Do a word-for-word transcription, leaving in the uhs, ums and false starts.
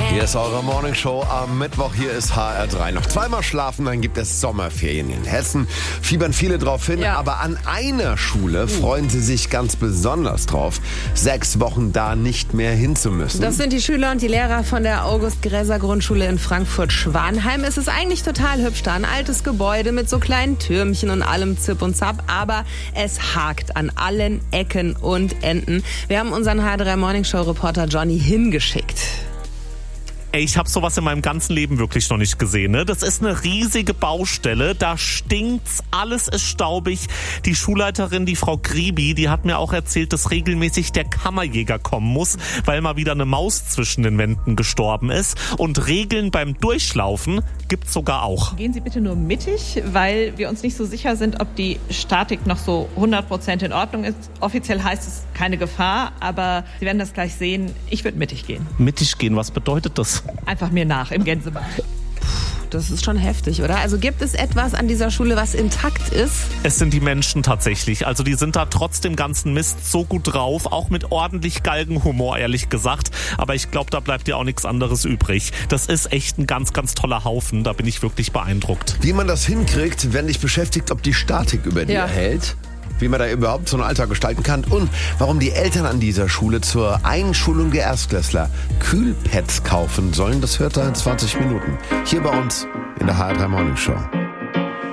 Hier ist eure Morningshow am Mittwoch. Hier ist H R drei. Noch zweimal schlafen, dann gibt es Sommerferien in Hessen. Fiebern viele drauf hin, Ja. aber an einer Schule freuen sie sich ganz besonders drauf, sechs Wochen da nicht mehr hinzumüssen. Das sind die Schüler und die Lehrer von der August-Gräser-Grundschule in Frankfurt-Schwanheim. Es ist eigentlich total hübsch da. Ein altes Gebäude mit so kleinen Türmchen und allem Zip und Zap. Aber es hakt an allen Ecken und Enden. Wir haben unseren H R drei Morningshow-Reporter Johnny hingeschickt. Ey, ich habe sowas in meinem ganzen Leben wirklich noch nicht gesehen. Ne? Das ist eine riesige Baustelle, da stinkt's, alles ist staubig. Die Schulleiterin, die Frau Gribi, die hat mir auch erzählt, dass regelmäßig der Kammerjäger kommen muss, weil mal wieder eine Maus zwischen den Wänden gestorben ist. Und Regeln beim Durchlaufen gibt's sogar auch. Gehen Sie bitte nur mittig, weil wir uns nicht so sicher sind, ob die Statik noch so hundert Prozent in Ordnung ist. Offiziell heißt es keine Gefahr, aber Sie werden das gleich sehen. Ich würde mittig gehen. Mittig gehen, was bedeutet das? Einfach mir nach im Gänsebad. Das ist schon heftig, oder? Also gibt es etwas an dieser Schule, was intakt ist? Es sind die Menschen tatsächlich. Also die sind da trotz dem ganzen Mist so gut drauf, auch mit ordentlich Galgenhumor, ehrlich gesagt. Aber ich glaube, da bleibt ja auch nichts anderes übrig. Das ist echt ein ganz, ganz toller Haufen. Da bin ich wirklich beeindruckt. Wie man das hinkriegt, wenn dich beschäftigt, ob die Statik über dir Ja. hält, wie man da überhaupt so einen Alltag gestalten kann und warum die Eltern an dieser Schule zur Einschulung der Erstklässler Kühlpads kaufen sollen, das hört ihr in zwanzig Minuten. Hier bei uns in der H R drei Morning Show.